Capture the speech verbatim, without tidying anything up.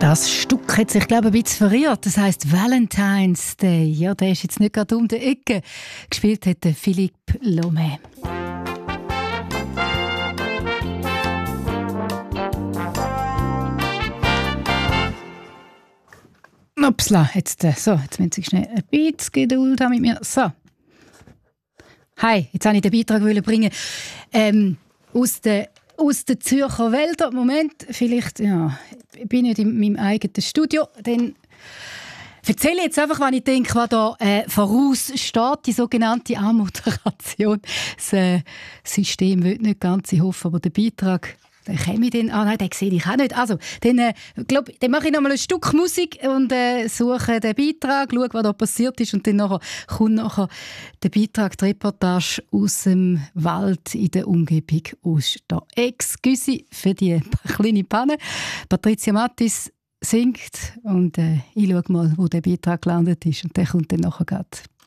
Das Stück hat sich, glaube ich, ein bisschen verirrt. Das heisst Valentine's Day. Ja, der ist jetzt nicht gerade um die Ecke. Gespielt hat Philippe Lomé. Upsla, jetzt, äh, so, jetzt müssen Sie schnell ein bisschen Geduld haben mit mir. So. Hi, jetzt wollte ich den Beitrag bringen. Ähm, aus der Aus der Zürcher Wälder. Moment, vielleicht, ja, ich bin nicht in meinem eigenen Studio. Dann erzähle ich jetzt einfach, was ich denke, was da äh, voraussteht, die sogenannte Ammoderation. Das äh, System will nicht ganz, ich hoffe, aber der Beitrag, den komme ich dann, ah nein, den sehe ich auch nicht. Also, dann, äh, glaub, dann mache ich noch mal ein Stück Musik und äh, suche den Beitrag, schaue, was da passiert ist und dann nachher kommt nachher der Beitrag, die Reportage aus dem Wald in der Umgebung aus der Excuse für die kleine Panne. Patricia Mattis singt und äh, ich schaue mal, wo der Beitrag gelandet ist und der kommt dann nachher gerade.